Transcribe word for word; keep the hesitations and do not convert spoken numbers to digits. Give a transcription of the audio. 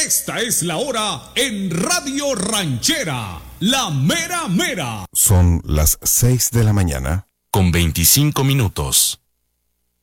Esta es la hora en Radio Ranchera, la mera mera. Son las seis de la mañana con veinticinco minutos.